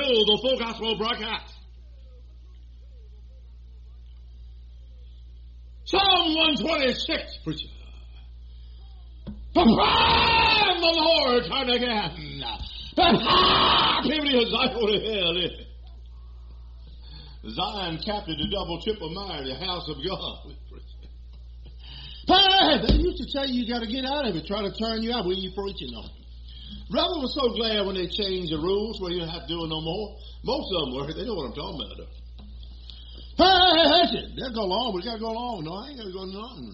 the full gospel broadcast. Psalm 126, preacher. Proclaim the Lord turn again. Captivity of Zion. Zion captive to double, triple mire, the house of God. Hey, they used to tell you got to get out of it, try to turn you out when you preaching on it. Brother was so glad when they changed the rules where you don't have to do it no more. Most of them were. They know what I'm talking about. Hey, let's go along. We got to go along. No, I ain't got to go along.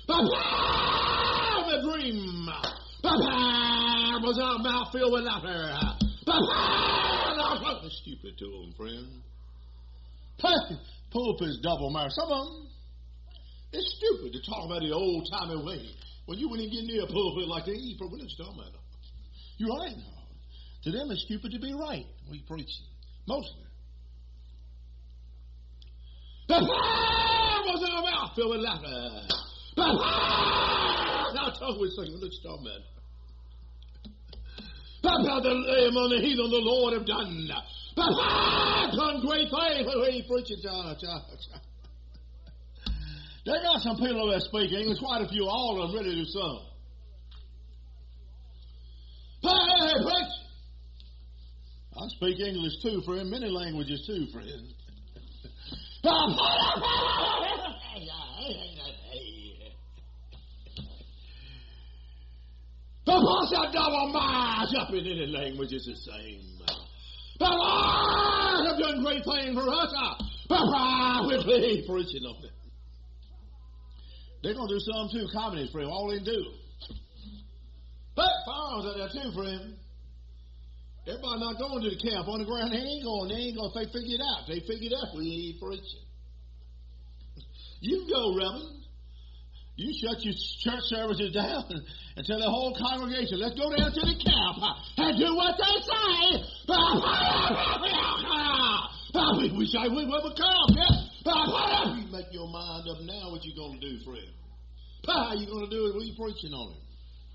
The dream. Was our mouth filled with laughter. Stupid to them, friend. Pulpit's double mire. Some of them, it's stupid to talk about the old-timey way. When you wouldn't get near a pulpit like that, what are you talking about? You're right now. To them, it's stupid to be right when you preach. Mostly. Was our mouth filled with laughter. Now talk with something. What are you talking about? About the lamb on the heathen the Lord have done. Done great things. What are you preaching, John? They got some people that speak English. Quite a few. All of them really do some. Hey, preach. I speak English too, friend. Many languages too, friend. What's that double mash up in any language is the same. The Lord have done great things for us. We're preaching on it. They're going to do some too, communists, friend. All they do. But farmers are there too, friend. Everybody not going to the camp on the ground. They ain't going. They figure it out. They figure it out. We ain't preaching. You can go, Reverend. You shut your church services down and tell the whole congregation, let's go down to the camp and do what they say. We say we will come. You make your mind up now what you going to do, friend. How you going to do it? What are you preaching on it?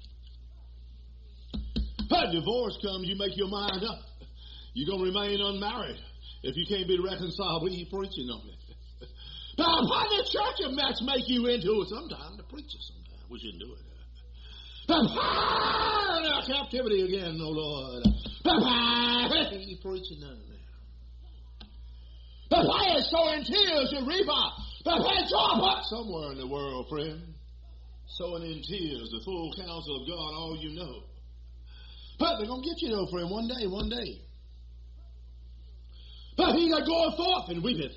When divorce comes, you make your mind up. You're going to remain unmarried if you can't be reconciled. What are you preaching on it? Now, why the church of mess make you into it? Sometimes the preacher, sometimes we shouldn't do it. Now, captivity again, oh Lord. You preaching none of that. The fire is sowing tears in Reba. Somewhere in the world, friend. Sowing in tears, the full counsel of God, all you know. But they're going to get you, though, friend, one day. But he that goeth forth and weepeth.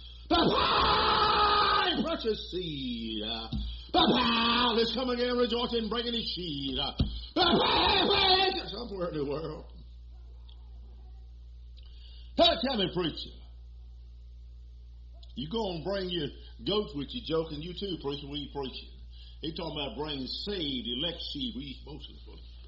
Precious seed. Let's come again, rejoicing, bringing his seed. Somewhere in the world. Tell me, preacher. You go and bring your goats with you, joking. You too, preacher. What are you preaching? He talking about bringing saved, elect seed. We supposed to.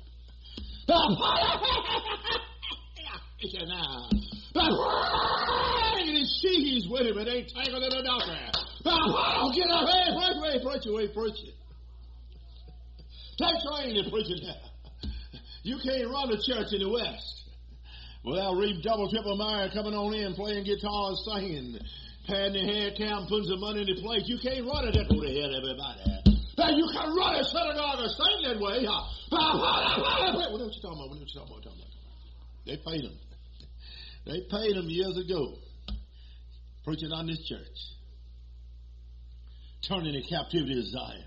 And his she's with him, and ain't tangled in the doctor. Get up, hey, preach it. Take training to preach it now. You can't run a church in the West without reap double, triple mire coming on in, playing guitars, singing, padding the hair, counting, putting some money in the place. You can't run it that way to hell, everybody. Now you can run a synagogue or sing that way. What are you talking about? They paid them. They paid them years ago. Preaching on this church. Turning the captivity of Zion.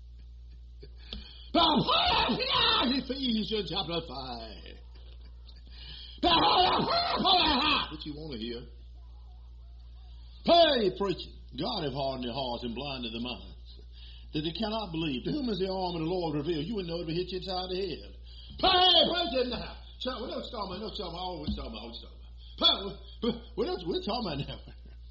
Ephesians chapter 5. What you want to hear? Hey, preaching. God have hardened their hearts and blinded their minds, that they cannot believe. To whom is the arm of the Lord revealed? You wouldn't know it would hit you inside the head. Hey, preaching now. We're not talking about. We're talking about now.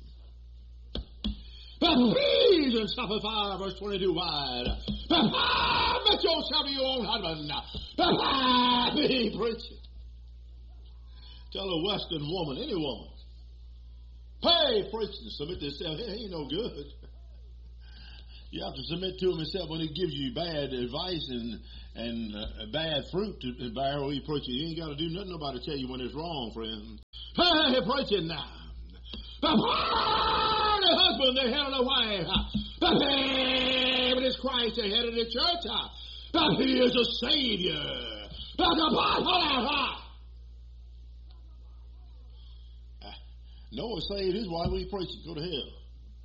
Ephesians chapter 5, verse 22 wide. Met yourself to your own husband. Be preaching. Tell a Western woman, any woman. Hey, preaching, submit to yourself. It ain't no good. You have to submit to him except when he gives you bad advice and bad fruit to bear while you preach it. You ain't got to do nothing. Nobody tell you when it's wrong, friend. Hey, preach it now. The husband, the head of the wife. The head is Christ, the head of the church. That he is a Savior. That the Bible Noah saved his wife. We preach it. Go to hell.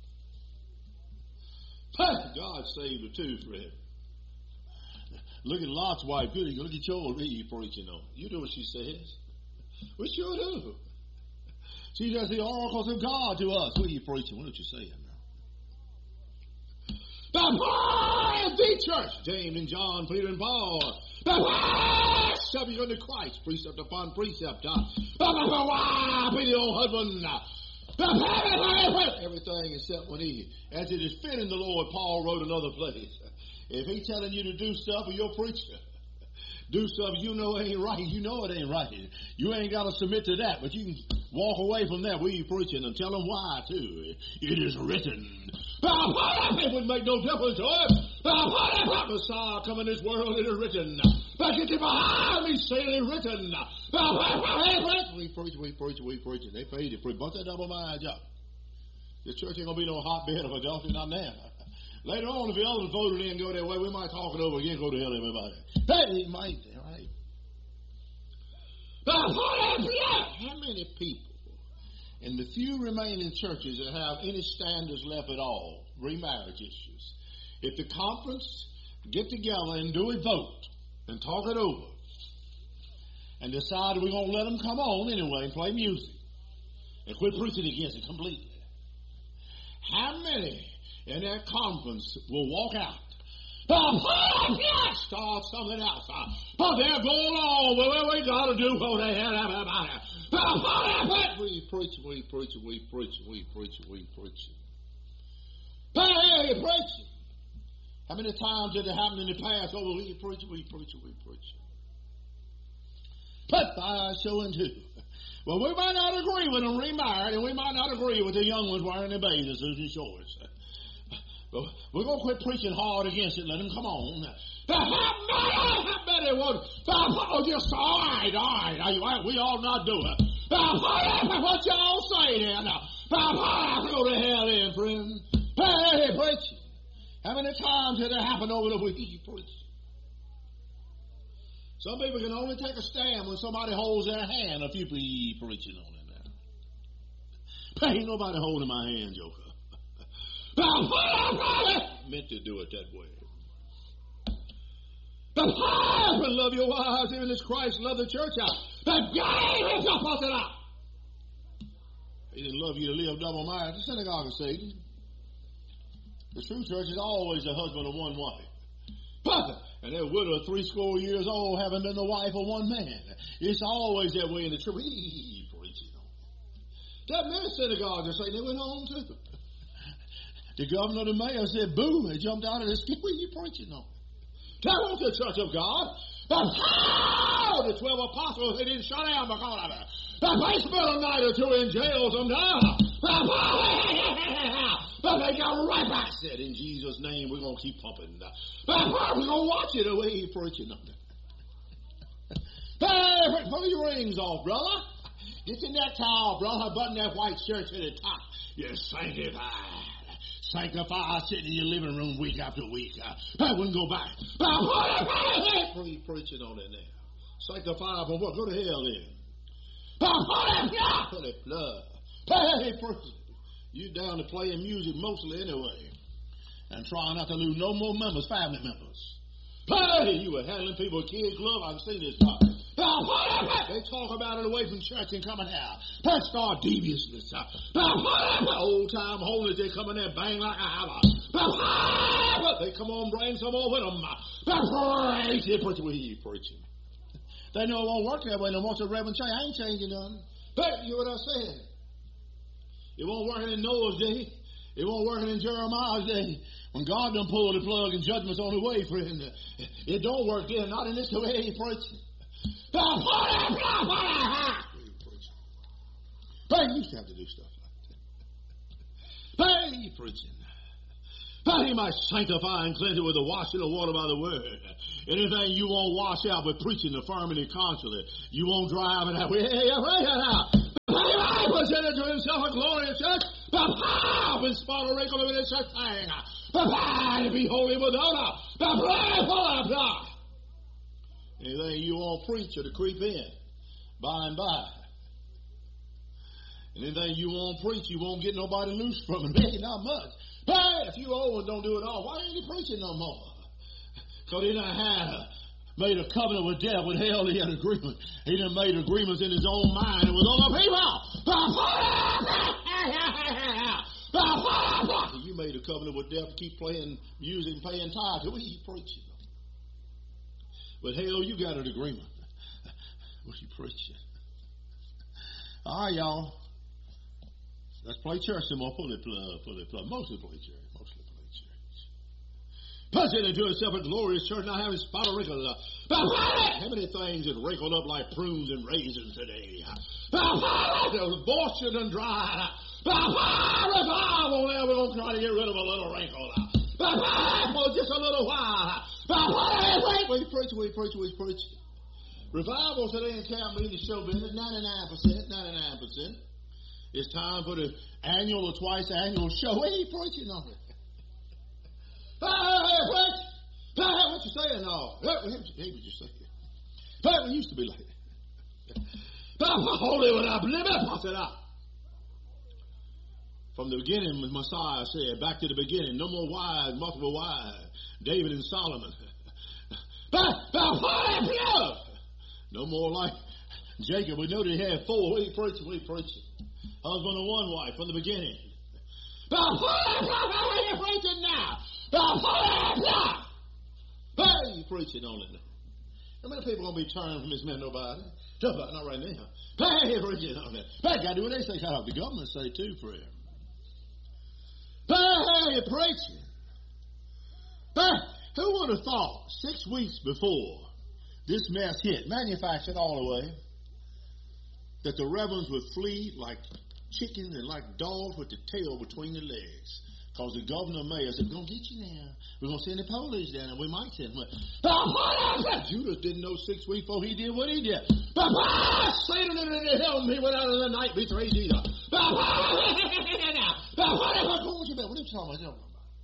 God saved her too, friend. Look at Lot's wife. Good. Look at yours. What are you preaching on? You do what she says. We sure do. She does the oracles of God to us. What are you preaching? What are you saying now? The boy of the church. James and John, Peter and Paul. The wife subject unto Christ. Precept upon precept. The wife be the old husband. Everything except when he, as it is fitting the Lord, Paul wrote another place. If he's telling you to do stuff, or you're preaching, do stuff you know ain't right, you know it ain't right. You ain't got to submit to that, but you can walk away from that. We preaching and tell them why too. It is written. It would make no difference to us. The Messiah come in this world, it is written. But get you behind me, say it is written. We preach. They paid it for a bunch of double mind job. The church ain't gonna be no hotbed of adultery, not now. Later on, if the elders voted in and go their way, we might talk it over again, go to hell, everybody. Hey, it might, all right. How many people in the few remaining churches that have any standards left at all, remarriage issues, if the conference get together and do a vote and talk it over and decide we're going to let them come on anyway and play music and quit preaching against it completely, how many in that conference will walk out? Start something else. But they're going on. Well, we got to do what they had. We preach. Hey, preach. How many times did it happen in the past? Oh, we preach. But by showing too. Well, we might not agree with them remarried, and we might not agree with the young ones wearing their bathing suits and shorts. But we're going to quit preaching hard against it. Let them come on. How many would? Oh, just all right. We all not do it. What y'all say then? Go to hell then, friend. Hey, preach. How many times did it happen over the week? Preach. Some people can only take a stand when somebody holds their hand. A few people preaching on it now. Ain't nobody holding my hand, Joker. Meant to do it that way. The husband love your wives, even as Christ loved the church out. That gave himself up to that. He didn't love you to live double marriage. The synagogue of Satan. The true church is always the husband of one wife. And they're widow 80 years old, having been the wife of one man. It's always that way in the church. We preaching on. That many synagogues are saying they went home too. The governor of the mayor said, boo, they jumped out of the skin. What are you preaching on? That was the church of God. But how? The 12 apostles, they didn't shut down because of it. They spent a night or two in jail sometimes. But they got right back. Said, in Jesus' name, we're going to keep pumping. We're going to watch it the way you're preaching on it. Hey, pull your rings off, brother. Get your necktie off, brother. Button that white shirt to the top. You're sanctified. Sanctify, sitting in your living room week after week. I wouldn't go back. Preaching on it now. Sanctify for what? Go to hell then. Holy blood. Hey, preaching. You down to playing music mostly anyway. And trying not to lose no more members, family members. Hey, you were handling people with kids' glove. I've seen this part. They talk about it away from church and coming out. That's our deviousness. Old time holiness, they come in there bang like a hammer. They come on, bring some more with them. Preaching. They know it won't work that way no more. So Reverend Change, I ain't changing none. But you know what I said? It won't work in Noah's day. It won't work in Jeremiah's day. When God done pulled the plug and judgment's on the way, friend. It don't work then. Not in this way he preaching. They used to have to do stuff like that. Hey, preaching. that he might sanctify and cleanse it with the washing of water by the word. Anything you won't wash out with preaching affirming constantly, you won't drive it out. He presented to himself a glorious church, the power and spot of wrinkle of any such thing, the power to be holy with honor, the blood full of God. Anything you won't preach or to creep in by and by. Anything you won't preach, you won't get nobody loose from it. Maybe not much. Hey, if you old and don't do it all, why ain't you preaching no more? Because he done made a covenant with death, with hell. He had agreement. He done made agreements in his own mind and with other people. You made a covenant with death to keep playing music and paying tithes. What are you preaching? But hell, you got an agreement. What are you preaching? All right, y'all. Let's play church some more. Pull it plug. Mostly play church. Presented to himself a glorious church, not having spot or wrinkle. How many things that wrinkled up like prunes and raisins today? Those abortion and dry. Revival now, we're going to try to get rid of a little wrinkle. For just a little while. We preach. Revival today in camp meeting show business, 99%. It's time for the annual or twice annual show. What are you preaching on it? Hey, preach! Hey, what you saying now? Hey, what you saying? Hey, we used to be like that. Holy when I believe it, pass it out. From the beginning, Messiah said, back to the beginning, no more wives, multiple wives, David and Solomon. No more like Jacob. We know that he had 4. We preaching. Husband and one wife from the beginning. What are you preaching now? Hey, you preaching on it. How many people going to be turned from this man? Nobody. Not right now. Hey, you preaching on it. Hey, got to do what they say. Kind of the government say too, friend. Hey, preaching. Hey, who would have thought 6 weeks before this mess hit, manufactured all the way, that the reverends would flee like chickens and like dogs with the tail between their legs? Because the governor and mayor said, we're going to get you now. We're going to send the police down, and we might send them. Judas didn't know 6 weeks before he did what he did. Satan in the hell, he went out of the night, betrayed Jesus. What are you talking about?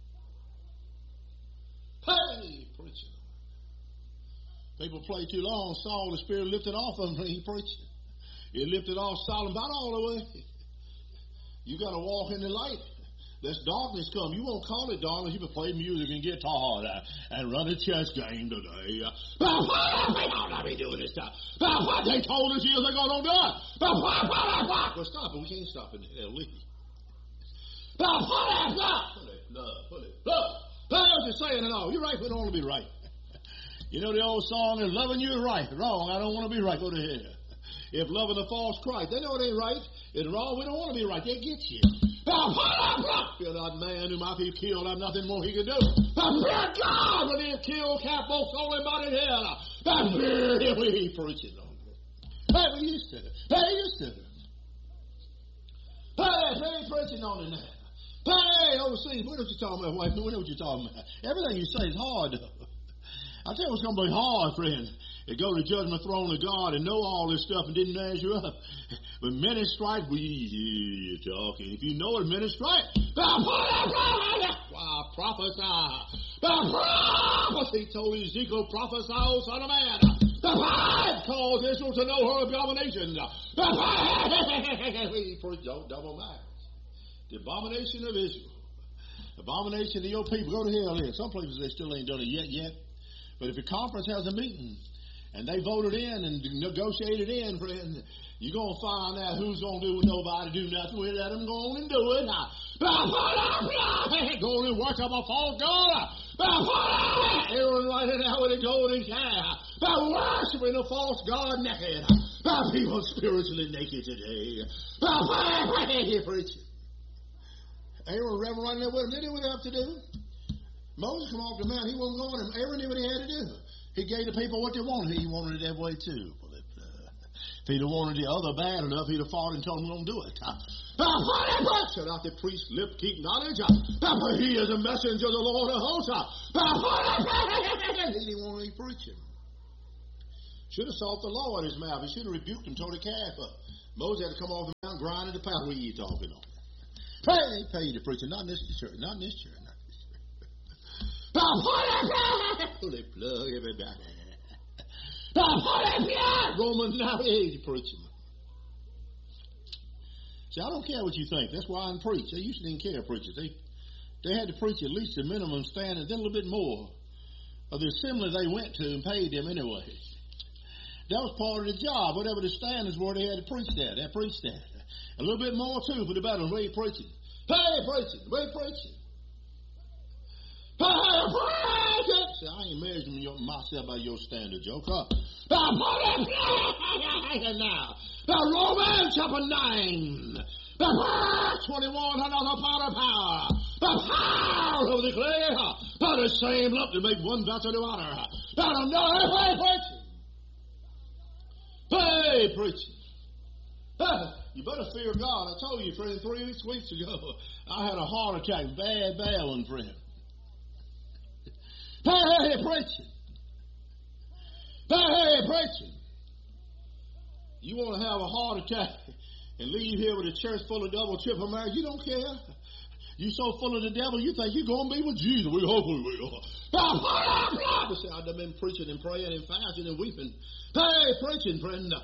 Hey, preaching. People play too long. Saul, the Spirit lifted off of him. He preaching. He lifted off Solomon about all the way. You got to walk in the light. There's darkness come. You won't call it darkness. You can play music and guitar and run a chess game today. We don't not be doing this stuff. They told us years ago, don't do it. Well, stop it. We can't stop it. They'll leave. Pull it. That's what you're saying and all. You're right. We don't want to be right. You know the old song is loving you is right. Wrong. I don't want to be right. Go to hell. If loving the false Christ, they know it ain't right. It's wrong. We don't want to be right. They get you. Fear not man who might be killed. Have nothing more he can do. Fear God when he killed cat folks all about in hell. Fear we preaching on it. Hey, we used to. Hey, preaching on it now. Hey, overseas, we know what you're talking about, wife. We know what you're talking about. Everything you say is hard. I tell you what's going to be hard, friend. You go to the judgment throne of God and know all this stuff and didn't measure up. But many strike, we hear you talking. If you know it, many strike. Why, prophesy. The prophecy told Ezekiel, prophesy, O son of man. The pride caused Israel to know her abomination. We preach double minds. The abomination of Israel. Abomination of your people. Go to hell here. Some places they still ain't done it yet. But if the conference has a meeting and they voted in and negotiated in, friend, you're going to find out who's going to do nobody do nothing. We let them go on and do it. Go on and work up a false god. Aaron right now with a golden calf. Worshiping a false god naked. People spiritually naked today. Preaching. Aaron, Reverend, right there with him. They knew what they have to do. Moses come off the mountain. He wasn't going. Aaron knew what he had to do. He gave the people what they wanted. He wanted it that way too. If he'd have wanted the other bad enough, he'd have fought and told him don't do it. Shut out the priest's lip, keep knowledge. He is a messenger of the Lord of hosts. He didn't want any preaching. Should have sought the law in his mouth. He should have rebuked him, told the calf up. Moses had to come off the mountain, grinding the pound. What are you talking on? Pay the preacher. Not in this church. Not in this church. Not in this church. Holy plug, everybody. Romans 9:8 preaching. See, I don't care what you think. That's why I preach. They used to didn't care, preachers. They had to preach at least the minimum standard, then a little bit more of the assembly they went to and paid them anyway. That was part of the job. Whatever the standards were, they had to preach that. They preached that. A little bit more, too, for the better. Where you preaching? Hey, preaching. Where you preaching? Hey, preaching. See, I ain't measuring myself by your standard, Joe. Now, Romans chapter 9. The verse 21, another power. The power of the clay. By the same lump to make one vessel of water. Hey, preaching. Hey, preaching. You better fear God. I told you, friend, 3 weeks ago, I had a heart attack. Bad one, friend. Hey, preaching. Hey, preaching. You want to have a heart attack and leave here with a church full of double, triple marriage? You don't care. You so full of the devil, you think you're going to be with Jesus. We hope we will. I've been preaching and praying and fasting and weeping. Hey, preaching, friend.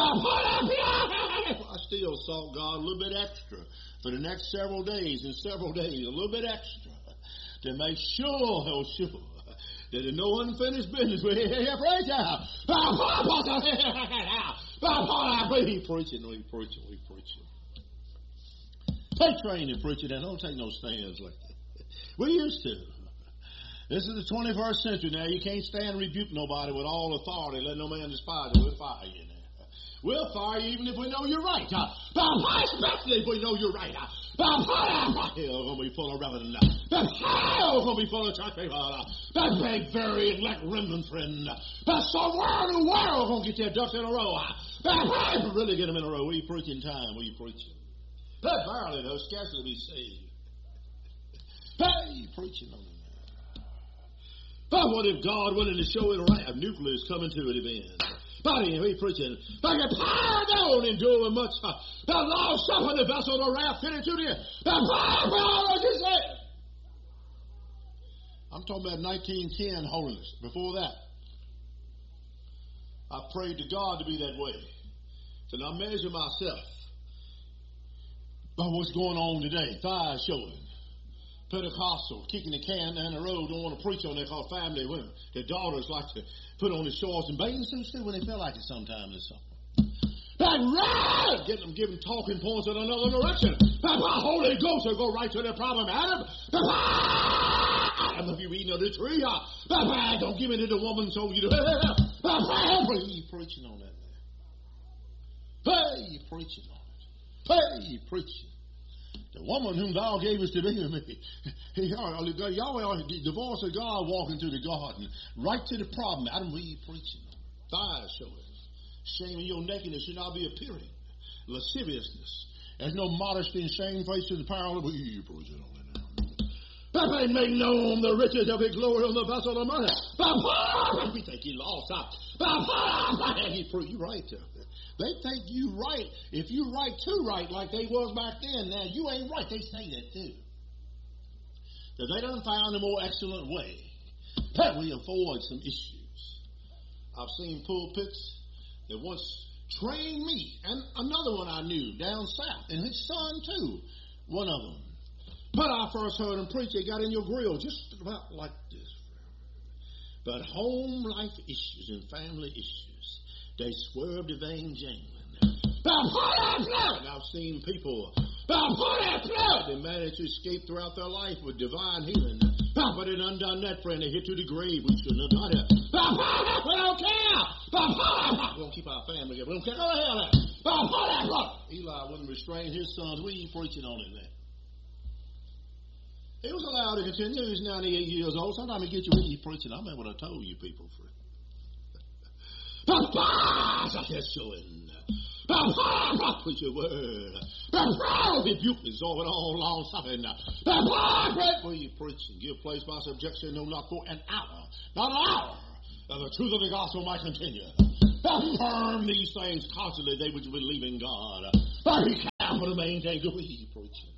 I still sought God a little bit extra for the next several days, a little bit extra to make sure that there's no unfinished business. We preaching. Take training, preaching, and don't take no stands like that. We used to. This is the 21st century now. You can't stand and rebuke nobody with all authority. Let no man despise you. We'll fire you now. We'll fire you even if we know you're right. Especially if we know you're right. Hell's going to be full of reverend. Hell's going to be full of church people. That big, very elect remnant friend. That's somewhere in the world going to get their ducks in a row. Really get them in a row. We preaching time. We preaching. That barely, though, scarcely be saved. Hey, preaching on it. But what if God willing to show it right? Nucleus coming to it again. Body, we preaching. Like a power down and doing much. The law suffered the vessel of the wrath fitted to the power, as you say. I'm talking about 1910 holiness. Before that, I prayed to God to be that way. So now I measure myself by what's going on today. Thighs showing. Pentecostal, kicking the can down the road, don't want to preach on that called family women. Their daughters like to put on the shorts and bathing suits too when they feel like it sometimes or something. That right! Getting them giving talking points in another direction. That Holy Ghost will go right to the problem, Adam. Adam, if you're eating of the tree, don't give it to the woman so you do. Hey, preaching on that man. Hey, preaching on it. Hey, preaching. The woman whom thou gavest to be with me. Yahweh, the voice of God walking through the garden. Right to the problem. Adam, we preaching. Thighs showing. Shame in your nakedness should not be appearing. Lasciviousness. There's no modesty and shamefaced to the power of we preaching on it now. That may make known the riches of his glory on the vessel of money. We think he lost out. You right there. They think you right. If you right too right like they was back then, now you ain't right. They say that too. That they done found a more excellent way that we avoid some issues. I've seen pulpits that once trained me, and another one I knew down south, and his son too, one of them. But I first heard him preach, they got in your grill just about like this. But home life issues and family issues, they swerved the vain jangling. I've seen people, they managed to escape throughout their life with divine healing. But it undone that, friend. They hit to the grave. We shouldn't have done it. We don't care. We don't keep our family together. We don't care. Go to hell. Eli wouldn't restrain his sons. We ain't preaching on it now. He was allowed to continue. He was 98 years old. Sometimes he gets you when he's preaching. I remember what I told you people, friend. That's showing. Preach your word. Rebuke exhort all long suffering. Will you preach and give place by subjection, no, not for an hour, not an hour, that the truth of the gospel might continue. Affirm these things constantly, they which believe in God. Be careful to maintain good preaching.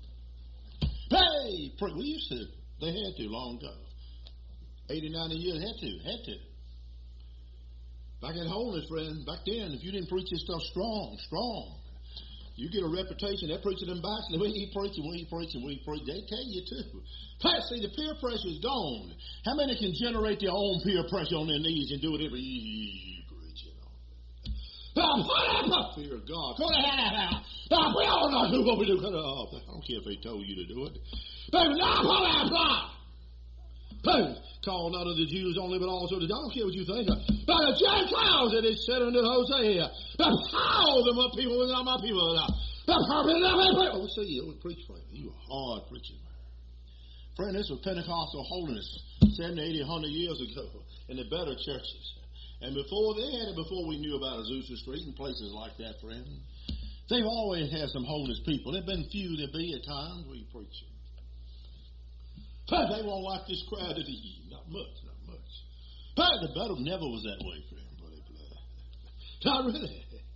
Hey, we used to. They had to long ago. 80, 90 years had to. Back at Holiness, friend, back then, if you didn't preach this stuff strong, you get a reputation. They're preaching them back, and we ain't preaching. They tell you too. See, the peer pressure is gone. How many can generate their own peer pressure on their knees and do it every year? Preaching on. Fear of God. Go ahead. We all know who what we do. I don't care if they told you to do it. Call not of the Jews only, but also the. I don't care what you think. By the Gentiles, it is said unto Hosea, how them up people without my people. Oh, see, you preach, friend. You are hard preaching. Friend, this was Pentecostal holiness 70, 80, 100 years ago in the better churches. And before they had it, before we knew about Azusa Street and places like that, friend, they've always had some holiness people. There have been few there be at times we preach. They won't like this crowd at the not much. The battle never was that way, friend. Not really.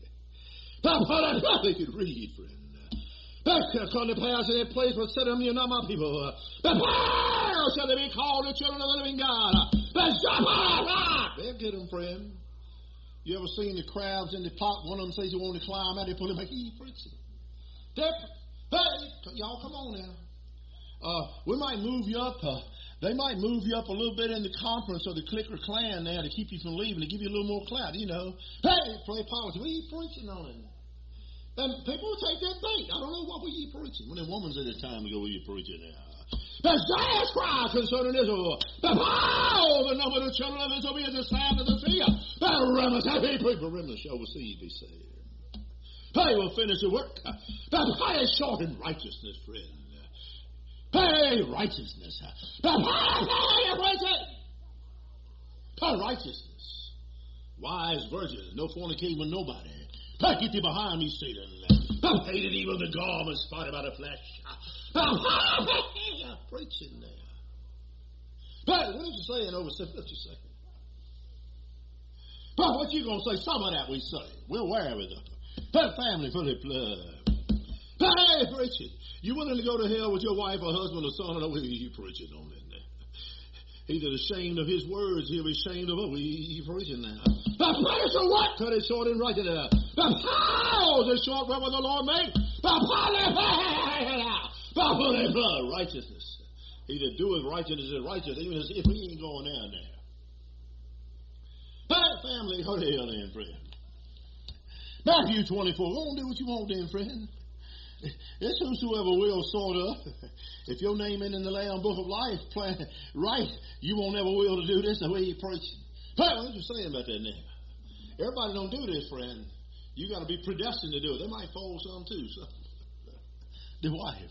They could read, friend. Back on the pass in that place where said them, you're not my people. Shall they be called the children of the living God? They'll get them, friend. You ever seen the crowds in the pot? One of them says you want to climb out, they pull him like, he preaching. Hey, y'all come on now. We might move you up. They might move you up a little bit in the conference or the clique or clan there to keep you from leaving, to give you a little more clout, you know. Hey, play politics. What are you preaching on it? And people will take that bait. I don't know what were you preaching. When the woman's at this time to go, what are you preaching now? The giants cry concerning Israel. The number of the children of Israel is the sand of the sea. The remnants, happy people, remnants shall receive, be saved. They will finish the work. The fire is short in righteousness, friend. Hey, righteousness. Righteousness. Wise virgins, no fornicating with nobody. Get thee behind me, Satan. Hated even the garment spotted by the flesh. Preaching there. What are you saying over what you saying? But what you going to say? Some of that we say. We're aware of it. That family for the blood. Hey, preaching. You willing to go to hell with your wife or husband or son? Or you preaching on it now. He's ashamed of his words. He'll be ashamed of what we preaching now. The place of what? Cut it short and right there. The house is short where the Lord made. The blood. Righteousness. He that doeth righteousness is righteous, even as if he ain't going down there. Hey, family, go to hell then, friend. Matthew 24. Go on, do what you want then, friend. It's whosoever will, sort of. If your name ain't in the Lamb Book of Life, right, you won't ever will to do this the way you preaching. Hey, what you saying about that now? Everybody don't do this, friend. You got to be predestined to do it. They might fold some too. So. The wife.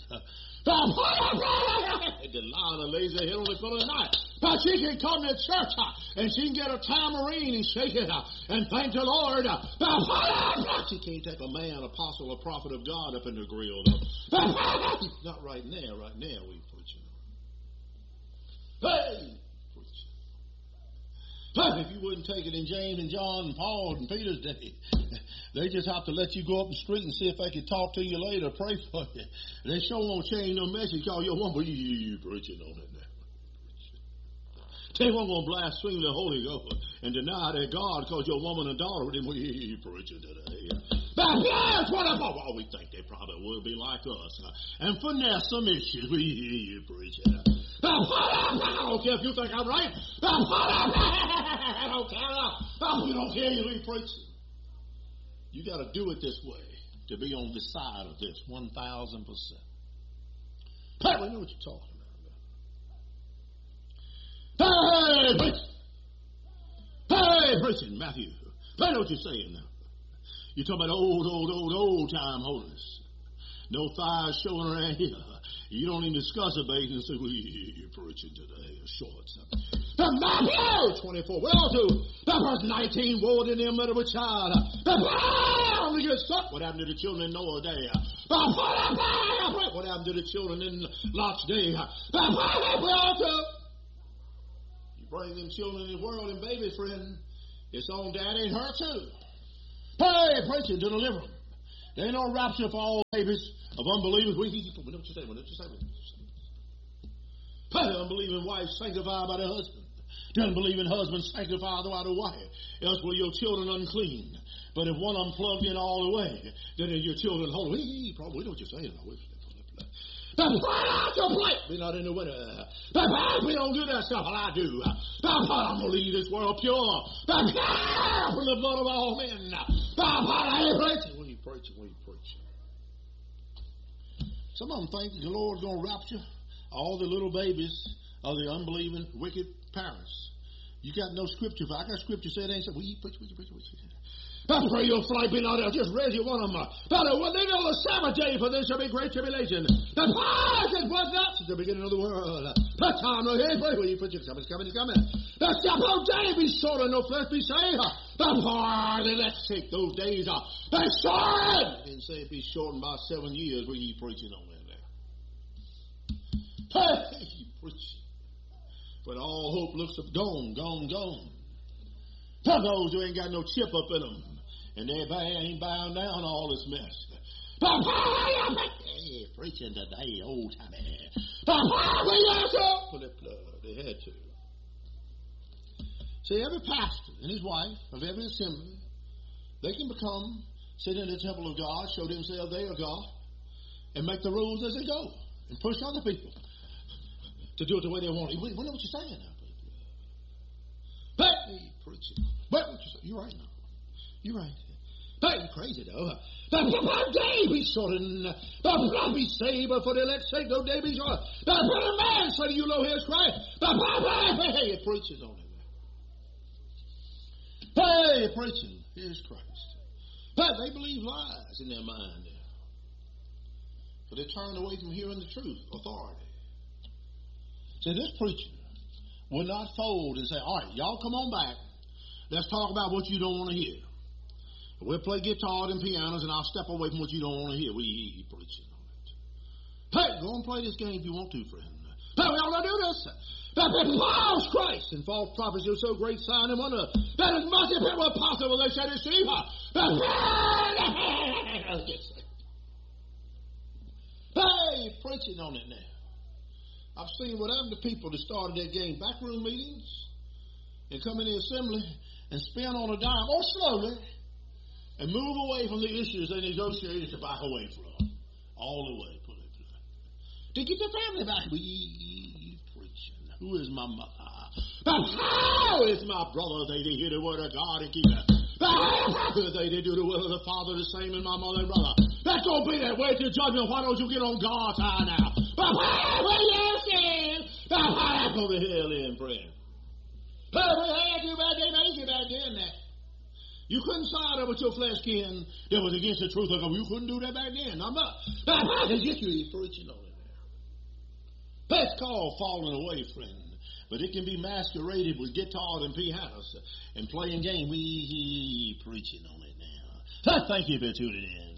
Delilah lays her head on the pillow at night. But she can come to church and she can get a tambourine and shake it and thank the Lord. She can't take a man, apostle, or prophet of God up in the grill. Not right now. Right now we preaching. Hey! Preaching. If you wouldn't take it in James and John and Paul and Peter's day, they just have to let you go up the street and see if they can talk to you later, pray for you. They sure won't change no message. Call your woman, you preaching on it now. They won't going to blaspheme the Holy Ghost and deny their God because your woman and daughter didn't preaching today. That's what I thought. Well, we think they probably would be like us. And finesse some issues. We preaching. I don't care if you think I'm right. I don't care. You don't care, you preaching. You got to do it this way to be on the side of this 1,000%. Hey, we know what you're talking about. Hey, preaching. Hey, preaching, Matthew. I know what you're saying now. You're talking about old time holiness. No thighs showing around here. You don't even discuss a baby and say, well, you're preaching today. Shorts. The Matthew 24. Well, to the verse 19. Woe to them that are with child. The David's son. What happened to the children in Noah's day? What happened to the children in Lot's day? You bring them children in the world and babies, friend. It's on daddy and her too. Hey, preaching to deliver them. There ain't no rapture for all babies of unbelievers. What you say? Hey, unbelieving wife sanctified by the husband. The unbelieving husband sanctified by the wife. Else will your children unclean. But if one unplugged in all the way, then your children holy. Probably know what you're saying. That's right out your plate. Be not in the winter. We don't do that stuff. Well, I do. I'm going to leave this world pure. From the blood of all men. When you preach. Some of them think the Lord's going to rapture all the little babies of the unbelieving, wicked parents. You got no scripture. If I got scripture said, ain't so. Well, you preach. I pray your flight be not out. Just raise you one of them. When they know the Sabbath day, for there shall be great tribulation. The past was not since the beginning of the world. That time, hey, pray when you preach. It's coming. The Sabbath day be short and no flesh be saved. The farther let's take those days. They shortened. Didn't say it be shortened by 7 years. Where you preaching on that there? Hey, you preaching. But all hope looks up, gone. For those who ain't got no chip up in them, and they ain't bound down all this mess. Hey, preaching today, old timey. They had to. See, every pastor and his wife of every assembly, they can sit in the temple of God, show themselves they are God, and make the rules as they go, and push other people to do it the way they want. We know what you're saying now. Hey, preaching. What you say? You're right now. You're right. Hey, you crazy though. The day be shortened. The blood be saved, but for the elect's sake, no day be shortened. The man say to you, low here's Christ. Hey, preaching on it. Hey, preaching. Here's Christ. Hey, they believe lies in their mind there. But they turn away from hearing the truth, authority. See, this preacher will not fold and say, all right, y'all come on back. Let's talk about what you don't want to hear. We'll play guitar and pianos, and I'll step away from what you don't want to hear. We preaching on it. Hey, go and play this game if you want to, friend. Hey, we all going to do this. That false Christ and false prophets are so great sign and wonder that as much as it were possible they shall deceive her. Hey, preaching on it now. I've seen what happened to people that started their game backroom meetings and come in the assembly and spin on a dime or slowly and move away from the issues they negotiated to back away from. All the way. To get the family back. We preaching. Who is my mother? How is my brother? They hear the word of God and keep it. They do the will of the Father the same as my mother and brother. That's going to be that way to judgment. Why don't you get on God's side now? Go to hell in, friend. You couldn't side up with your flesh kin that was against the truth of God. You couldn't do that back then. I'm not. That's just you preaching on it there. That's called falling away, friend. But it can be masqueraded with guitars and pianos and playing games. We preaching on it now. Thank you for tuning in.